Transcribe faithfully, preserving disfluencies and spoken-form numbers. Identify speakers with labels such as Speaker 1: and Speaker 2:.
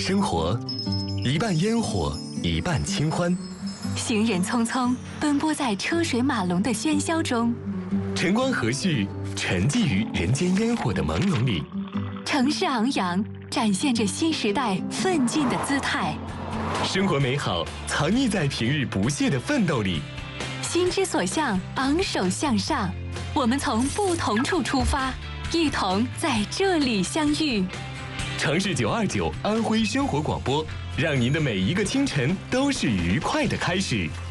Speaker 1: 生活，一半烟火，一半清欢。
Speaker 2: 行人匆匆奔波在车水马龙的喧嚣中，
Speaker 1: 晨光和煦，沉寂于人间烟火的朦胧里。
Speaker 2: 城市昂扬，展现着新时代奋进的姿态。
Speaker 1: 生活美好，藏匿在平日不懈的奋斗里。
Speaker 2: 心之所向，昂首向上。我们从不同处出发，一同在这里相遇。
Speaker 1: 城市九二九安徽生活广播，让您的每一个清晨都是愉快的开始。